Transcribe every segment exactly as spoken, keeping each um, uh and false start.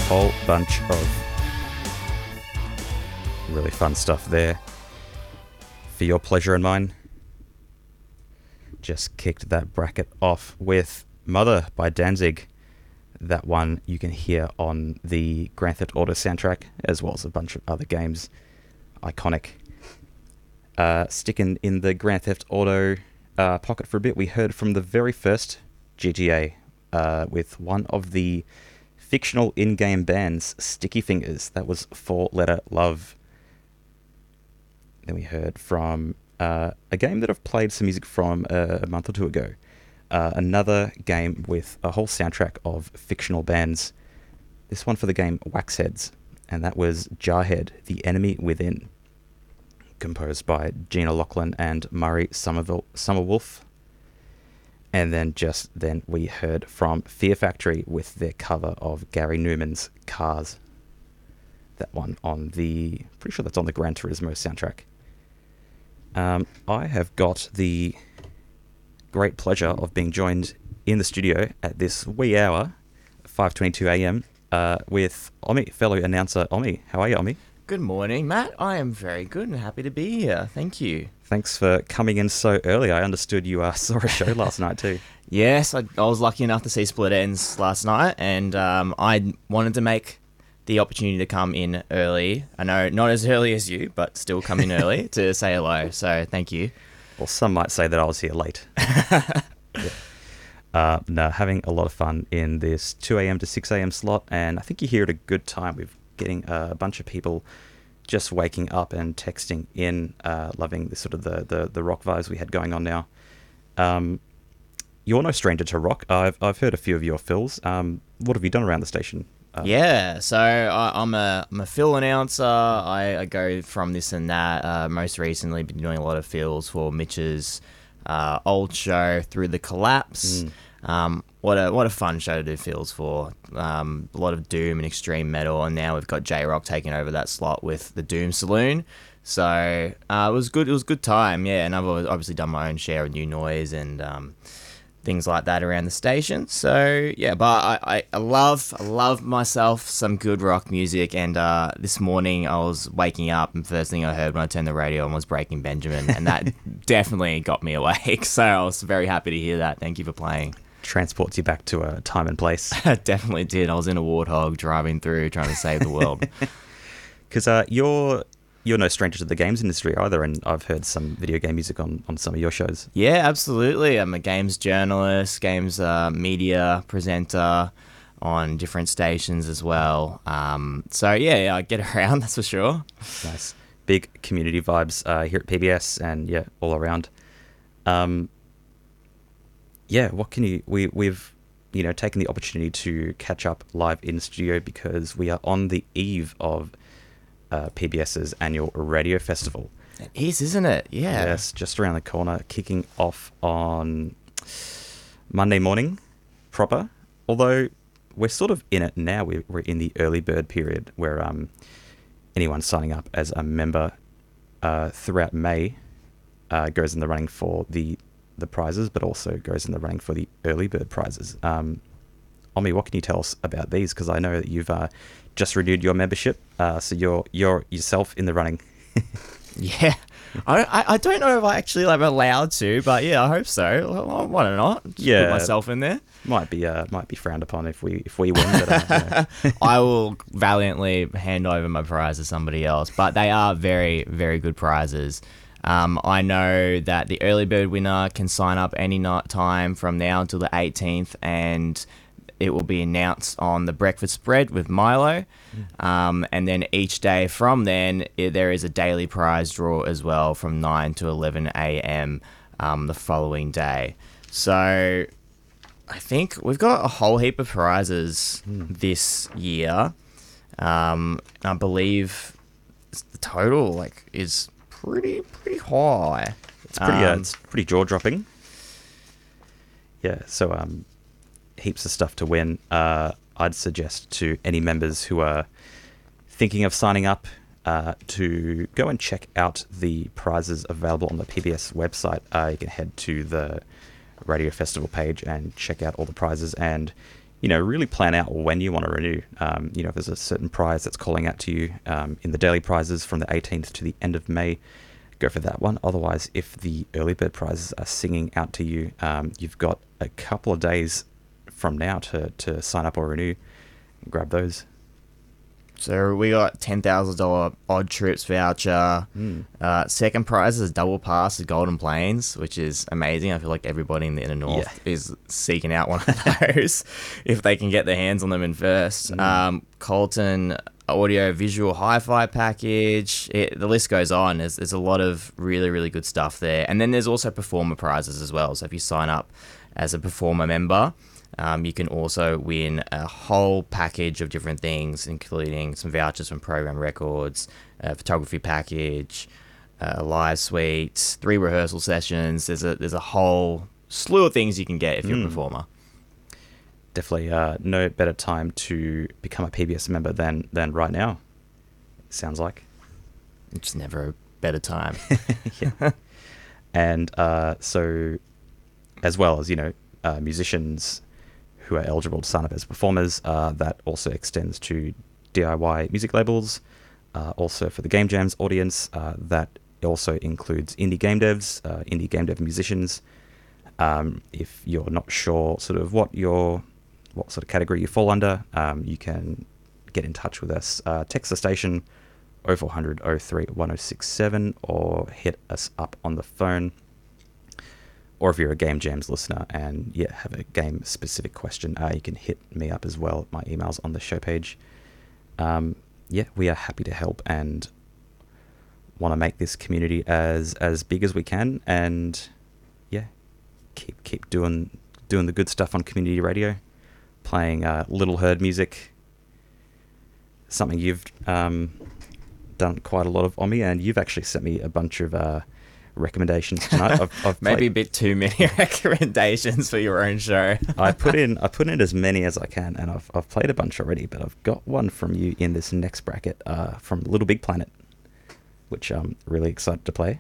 Whole bunch of really fun stuff there for your pleasure and mine. Just kicked that bracket off with Mother by Danzig. That one you can hear on the Grand Theft Auto soundtrack, as well as a bunch of other games. Iconic. Uh, sticking in the Grand Theft Auto uh, pocket for a bit, we heard from the very first G T A uh, with one of the fictional in-game bands, Sticky Fingers. That was Four Letter Love. Then we heard from uh, a game that I've played some music from uh, a month or two ago. Uh, another game with a whole soundtrack of fictional bands. This one for the game Waxheads, and that was Jarhead, The Enemy Within, composed by Gina Lachlan and Murray Somerville, Summerwolf. And then just then we heard from Fear Factory with their cover of Gary Newman's Cars. That one on the... pretty sure that's on the Gran Turismo soundtrack. Um, I have got the great pleasure of being joined in the studio at this wee hour, five twenty-two a.m, uh, with Omi, fellow announcer Omi. How are you, Omi? Good morning, Matt. I am very good and happy to be here. Thank you. Thanks for coming in so early. I understood you uh, saw a show last night too. Yes, I, I was lucky enough to see Split Ends last night, and um, I wanted to make the opportunity to come in early. I know not as early as you, but still come in early to say hello. So thank you. Well, some might say that I was here late. yeah. uh, no, having a lot of fun in this two a.m. to six a.m. slot, and I think you're here at a good time. We're getting a bunch of people just waking up and texting in, uh, loving the sort of the, the, the rock vibes we had going on now. Um, you're no stranger to rock. I've I've heard a few of your fills. Um, what have you done around the station? Uh, yeah, so I, I'm a I'm a fill announcer. I, I go from this and that. Uh, most recently, been doing a lot of fills for Mitch's uh, old show, Through the Collapse. Mm. Um, what a what a fun show to do fills for. Um, a lot of doom and extreme metal, and now we've got J Rock taking over that slot with the Doom Saloon. So uh, it was good. It was a good time, yeah. And I've obviously done my own share of New Noise and um, things like that around the station. So yeah, but I, I, I love I love myself some good rock music. And uh, this morning I was waking up, and first thing I heard when I turned the radio on was Breaking Benjamin, and that definitely got me awake. So I was very happy to hear that. Thank you for playing. Transports you back to a time and place. Definitely did. I was in a Warthog driving through trying to save the world. Because uh, you're you're no stranger to the games industry either, and I've heard some video game music on, on some of your shows. Yeah, absolutely. I'm a games journalist, games uh, media presenter on different stations as well. Um, so yeah, yeah, I get around, that's for sure. Nice. Big community vibes uh, here at P B S, and yeah, all around. Um, yeah, what can you... We, we've, you know, taken the opportunity to catch up live in studio because we are on the eve of uh, PBS's annual radio festival. It is, isn't it? Yeah. Yes, just around the corner, kicking off on Monday morning proper. Although we're sort of in it now. We're, we're in the early bird period where um, anyone signing up as a member uh, throughout May uh, goes in the running for the the prizes, but also goes in the running for the early bird prizes. Um, Omi, what can you tell us about these? Because I know that you've uh, just renewed your membership, uh, so you're you're yourself in the running. Yeah, I, I I don't know if I actually am allowed to, but yeah, I hope so. Why not? Just yeah, put myself in there. Might be uh might be frowned upon if we if we win. But, uh, yeah. I will valiantly hand over my prize to somebody else, but they are very very good prizes. Um, I know that the early bird winner can sign up any night time from now until the eighteenth, and it will be announced on the breakfast spread with Milo. Mm. Um, and then each day from then, it, there is a daily prize draw as well from nine to eleven a.m. Um, the following day. So I think we've got a whole heap of prizes mm. this year. Um, I believe the total like is pretty pretty high. It's pretty um, uh, it's pretty jaw dropping. Yeah, so um, heaps of stuff to win. Uh, I'd suggest to any members who are thinking of signing up uh, to go and check out the prizes available on the P B S website. Uh, you can head to the Radio Festival page and check out all the prizes, and you know, really plan out when you want to renew. Um, you know, if there's a certain prize that's calling out to you um, in the daily prizes from the eighteenth to the end of May, go for that one. Otherwise, if the early bird prizes are singing out to you, um, you've got a couple of days from now to, to sign up or renew and grab those. So we got ten thousand dollars Odd Trips voucher. Mm. Uh, second prize is a double pass to Golden Plains, which is amazing. I feel like everybody in the inner north Yeah. is seeking out one of those if they can get their hands on them in first. Mm. Um, Colton audio visual hi-fi package. It, the list goes on. There's, there's a lot of really, really good stuff there. And then there's also performer prizes as well. So if you sign up as a performer member, Um, you can also win a whole package of different things, including some vouchers from Program Records, a photography package, a live suite, three rehearsal sessions. There's a there's a whole slew of things you can get if you're Mm. a performer. Definitely uh, no better time to become a P B S member than, than right now, sounds like. It's never a better time. Yeah. And uh, so, as well as, you know, uh, musicians who are eligible to sign up as performers, uh, that also extends to D I Y music labels. Uh, also for the Game Jams audience, uh, that also includes indie game devs, uh, indie game dev musicians. Um, if you're not sure sort of what your what sort of category you fall under, um, you can get in touch with us. Uh, text the station oh four hundred oh three one oh six seven or hit us up on the phone. Or if you're a Game Jams listener and yeah have a game specific question, uh, you can hit me up as well. My email's on the show page. Um, yeah, we are happy to help and want to make this community as as big as we can, and yeah, keep keep doing doing the good stuff on community radio, playing uh, Little Herd music. Something you've um, done quite a lot of, Omi, and you've actually sent me a bunch of. Uh, recommendations tonight. I've, I've Maybe played, a bit too many recommendations for your own show. I put in I put in as many as I can, and I've I've played a bunch already. But I've got one from you in this next bracket, uh, from Little Big Planet, which I'm really excited to play.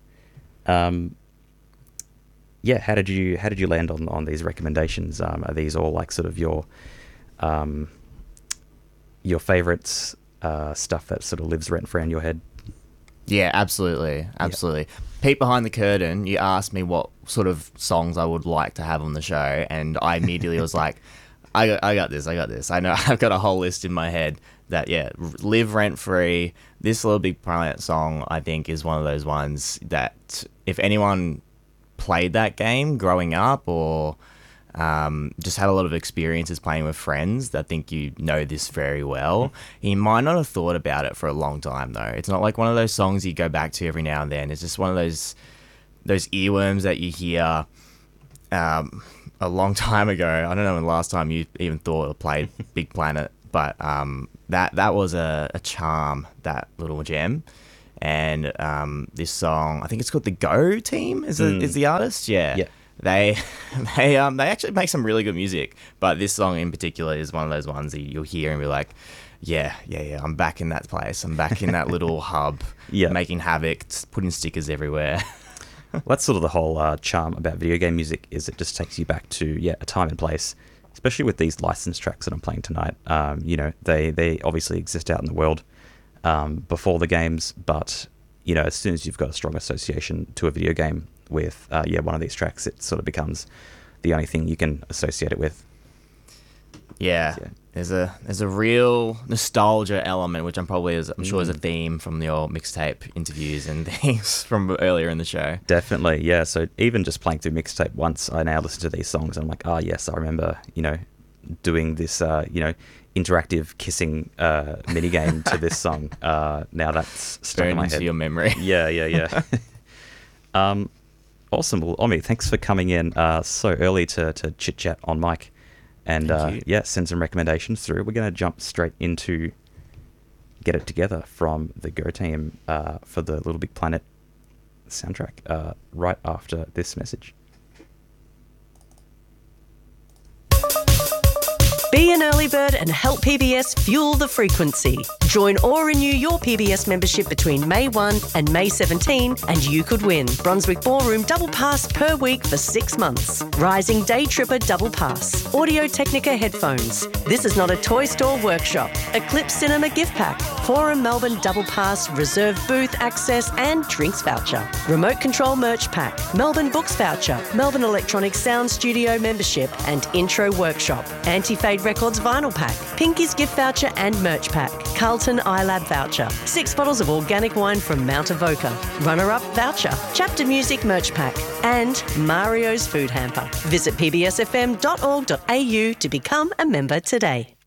Um, yeah, how did you how did you land on, on these recommendations? Um, are these all like sort of your um, your favorites, uh, stuff that sort of lives rent free in your head? Yeah, absolutely. Absolutely. Peek behind the curtain, you asked me what sort of songs I would like to have on the show, and I immediately was like, I got, I got this, I got this. I know I've got a whole list in my head that, yeah, live rent free. This Little Big Planet song, I think, is one of those ones that if anyone played that game growing up or Um, just had a lot of experiences playing with friends, I think you know this very well. You might not have thought about it for a long time, though. It's not like one of those songs you go back to every now and then. It's just one of those those earworms that you hear um, a long time ago. I don't know when the last time you even thought or played Big Planet, but um, that that was a, a charm, that little gem. And um, this song, I think it's called The Go Team, is, Mm. the, is the artist? Yeah. Yeah. They they um they actually make some really good music, but this song in particular is one of those ones that you'll hear and be like, yeah, yeah, yeah, I'm back in that place. I'm back in that little hub, Yeah. making havoc, putting stickers everywhere. Well, that's sort of the whole uh, charm about video game music, is it just takes you back to yeah a time and place, especially with these licensed tracks that I'm playing tonight. Um, you know, they they obviously exist out in the world um, before the games, but you know, as soon as you've got a strong association to a video game with uh, yeah one of these tracks, it sort of becomes the only thing you can associate it with. Yeah. Yeah. There's a there's a real nostalgia element, which I'm probably is, I'm sure is a theme from your mixtape interviews and things from earlier in the show. Definitely, yeah. So even just playing through mixtape once, I now listen to these songs and I'm like, oh yes, I remember, you know, doing this, uh, you know, interactive kissing uh, mini game to this song. Uh, now that's stuck in Burned my into head. your memory. Yeah, yeah, yeah. um, awesome. Well, Omi, thanks for coming in uh, so early to to chit chat on mic, and Thank uh, you. yeah, send some recommendations through. We're going to jump straight into Get It Together from the Go Team uh, for the Little Big Planet soundtrack uh, right after this message. B Be an early bird and help P B S fuel the frequency. Join or renew your P B S membership between May first and May seventeenth and you could win Brunswick Ballroom Double Pass per week for six months. Rising Day Tripper Double Pass. Audio Technica headphones. This is not a toy store workshop. Eclipse Cinema gift pack. Forum Melbourne Double Pass, reserved booth access and drinks voucher. Remote control merch pack. Melbourne Books voucher. Melbourne Electronic Sound Studio membership and intro workshop. Anti-Fade Records vinyl pack. Pinky's gift voucher and merch pack. Carlton iLab voucher. Six bottles of organic wine from Mount Avoca. Runner-up voucher. Chapter Music merch pack. And Mario's food hamper. Visit p b s f m dot org dot a u to become a member today.